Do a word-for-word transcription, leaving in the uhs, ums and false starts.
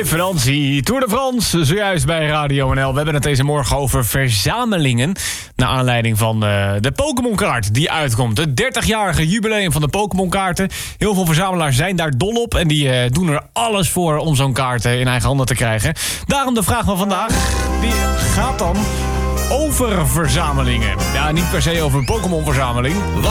Francie, Tour de France, zojuist bij Radio N L. We hebben het deze morgen over verzamelingen. Naar aanleiding van uh, de Pokémon-kaart die uitkomt. Het dertigjarige jubileum van de Pokémon-kaarten. Heel veel verzamelaars zijn daar dol op. En die uh, doen er alles voor om zo'n kaart uh, in eigen handen te krijgen. Daarom de vraag van vandaag. Die gaat dan over verzamelingen. Ja, niet per se over een Pokémon-verzameling.